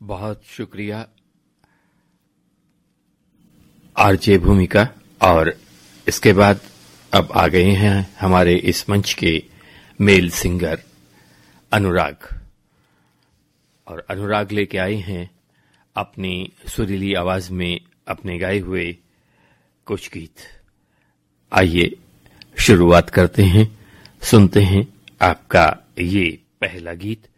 बहुत शुक्रिया आरजे भूमिका। और इसके बाद अब आ गए हैं हमारे इस मंच के मेल सिंगर अनुराग। और अनुराग लेके आए हैं अपनी सुरीली आवाज में अपने गाए हुए कुछ गीत। आइए शुरुआत करते हैं, सुनते हैं आपका ये पहला गीत।